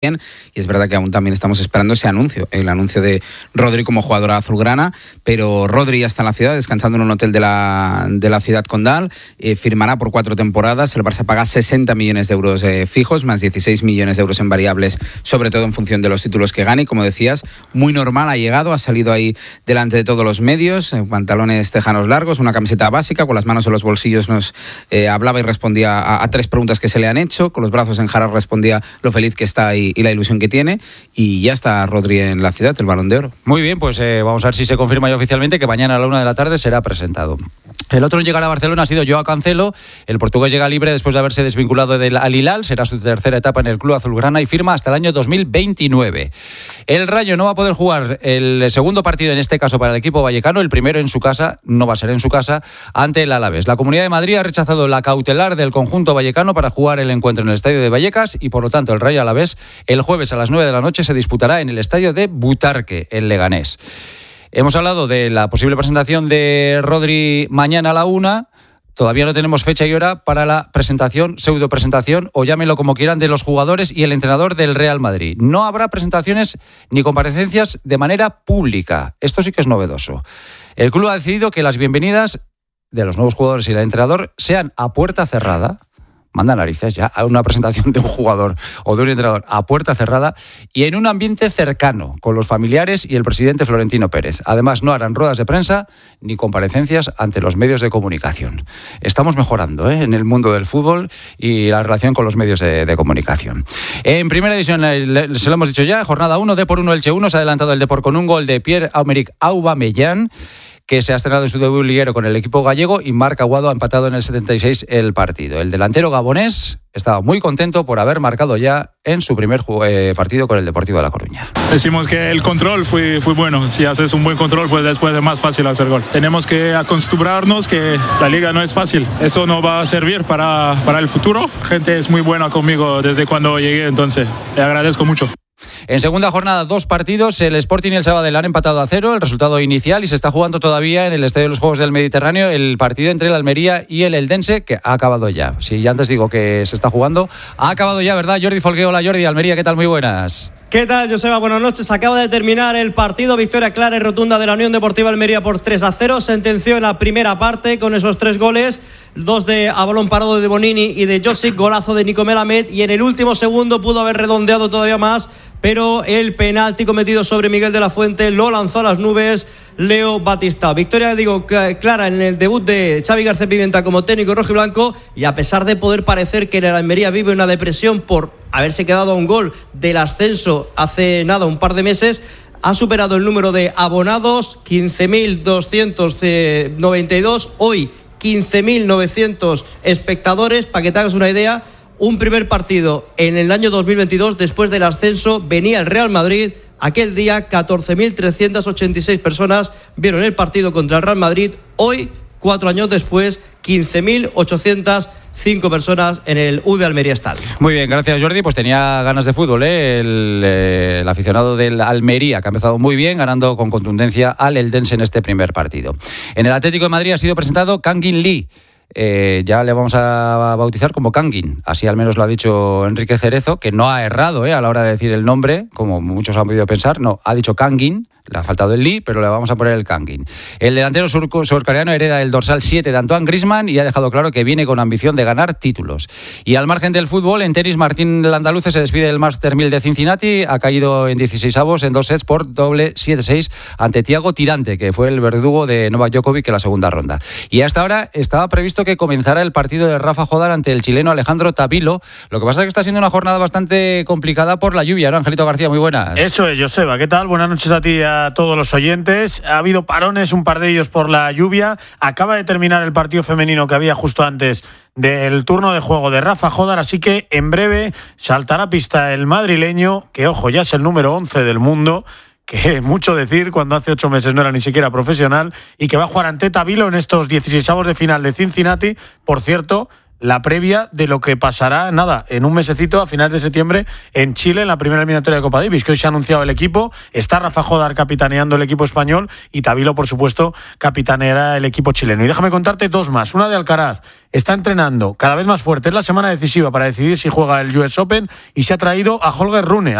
bien, y es verdad que aún también estamos esperando ese anuncio, el anuncio de Rodri como jugadora azulgrana, pero Rodri ya está en la ciudad, descansando en un hotel de la ciudad condal, firmará por 4 temporadas, el Barça paga 60 millones de euros fijos, más 16 millones de euros en variables, sobre todo en función de los títulos que gane, y como decías, muy normal, ha llegado, ha salido ahí delante de todos los medios, pantalones tejanos largos, una camiseta básica, con las manos en los bolsillos nos hablaba y respondía a 3 preguntas que se le han hecho, con los brazos en jarras respondía lo feliz que está y la ilusión que tiene, y ya está Rodri en la ciudad, el Balón de Oro. Muy bien, pues vamos a ver si se confirma ya oficialmente que mañana a la 1 p.m. será presentado. El otro en llegar a Barcelona ha sido Joao Cancelo. El portugués llega libre después de haberse desvinculado del Al Hilal. Será su tercera etapa en el club azulgrana y firma hasta el año 2029. El Rayo no va a poder jugar el segundo partido, en este caso para el equipo vallecano. El primero en su casa, no va a ser en su casa, ante el Alavés. La Comunidad de Madrid ha rechazado la cautelar del conjunto vallecano para jugar el encuentro en el estadio de Vallecas y por lo tanto el Rayo Alavés el jueves a las 9 p.m. se disputará en el estadio de Butarque, en Leganés. Hemos hablado de la posible presentación de Rodri mañana a la 1. Todavía no tenemos fecha y hora para la presentación, pseudo presentación, o llámenlo como quieran, de los jugadores y el entrenador del Real Madrid. No habrá presentaciones ni comparecencias de manera pública. Esto sí que es novedoso. El club ha decidido que las bienvenidas de los nuevos jugadores y el entrenador sean a puerta cerrada. Manda narices ya a una presentación de un jugador o de un entrenador a puerta cerrada y en un ambiente cercano con los familiares y el presidente Florentino Pérez. Además, no harán ruedas de prensa ni comparecencias ante los medios de comunicación. Estamos mejorando en el mundo del fútbol y la relación con los medios de comunicación. En primera división, se lo hemos dicho ya, jornada 1, Depor 1, Elche 1, se ha adelantado el Depor con un gol de Pierre-Emerick Aubameyang, que se ha estrenado en su debut liguero con el equipo gallego, y Marc Aguado ha empatado en el 76 el partido. El delantero gabonés estaba muy contento por haber marcado ya en su primer partido con el Deportivo de La Coruña. Decimos que el control fue bueno. Si haces un buen control, pues después es más fácil hacer gol. Tenemos que acostumbrarnos que la liga no es fácil. Eso nos va a servir para el futuro. La gente es muy buena conmigo desde cuando llegué, entonces le agradezco mucho. En segunda jornada, 2 partidos. El Sporting y el Sabadell han empatado a 0, el resultado inicial, y se está jugando todavía en el Estadio de los Juegos del Mediterráneo el partido entre el Almería y el Eldense, que ha acabado ya. Si ya antes digo que se está jugando, ha acabado ya, ¿verdad? Jordi Folgué, hola Jordi. Almería, ¿qué tal? Muy buenas. ¿Qué tal, Joseba? Buenas noches. Acaba de terminar el partido. Victoria clara y rotunda de la Unión Deportiva Almería por 3-0. Sentenció en la primera parte con esos 3 goles. 2 a balón parado de Bonini y de Josic. Golazo de Nico Melamed. Y en el último segundo pudo haber redondeado todavía más, pero el penalti cometido sobre Miguel de la Fuente lo lanzó a las nubes Leo Batistao. Victoria, clara en el debut de Xavi García Pimienta como técnico rojiblanco, y a pesar de poder parecer que el Almería vive una depresión por haberse quedado a un gol del ascenso hace nada, un par de meses, ha superado el número de abonados, 15.292, hoy 15.900 espectadores, para que te hagas una idea. Un primer partido en el año 2022, después del ascenso, venía el Real Madrid. Aquel día 14.386 personas vieron el partido contra el Real Madrid. Hoy, 4 años después, 15.805 personas en el U de Almería Estadio. Muy bien, gracias Jordi. Pues tenía ganas de fútbol, el aficionado del Almería, que ha empezado muy bien, ganando con contundencia al Eldense en este primer partido. En el Atlético de Madrid ha sido presentado Kangin Lee. Ya le vamos a bautizar como Kangin, así al menos lo ha dicho Enrique Cerezo, que no ha errado a la hora de decir el nombre, como muchos han podido pensar. No, ha dicho Kangin, le ha faltado el Lee, pero le vamos a poner el Kangin. El delantero surcoreano hereda el dorsal 7 de Antoine Griezmann y ha dejado claro que viene con ambición de ganar títulos. Y al margen del fútbol, en tenis, Martín Landaluce se despide del Master 1000 de Cincinnati, ha caído en 16avos en 2 sets por doble 7-6 ante Thiago Tirante, que fue el verdugo de Novak Djokovic en la segunda ronda. Y hasta ahora estaba previsto que comenzara el partido de Rafa Jodar ante el chileno Alejandro Tabilo. Lo que pasa es que está siendo una jornada bastante complicada por la lluvia, ¿no? Angelito García, muy buenas. Eso es, Joseba, ¿qué tal? Buenas noches a ti y a todos los oyentes. Ha habido parones, un par de ellos por la lluvia. Acaba de terminar el partido femenino que había justo antes del turno de juego de Rafa Jodar, así que en breve saltará a pista el madrileño, que ojo, ya es el número 11 del mundo, que es mucho decir cuando hace 8 meses no era ni siquiera profesional, y que va a jugar ante Tabilo en estos 16avos de final de Cincinnati. Por cierto, la previa de lo que pasará, en un mesecito, a finales de septiembre, en Chile, en la primera eliminatoria de Copa Davis, que hoy se ha anunciado el equipo. Está Rafa Jódar capitaneando el equipo español y Tabilo, por supuesto, capitaneará el equipo chileno. Y déjame contarte dos más. Una de Alcaraz. Está entrenando cada vez más fuerte. Es la semana decisiva para decidir si juega el US Open y se ha traído a Holger Rune.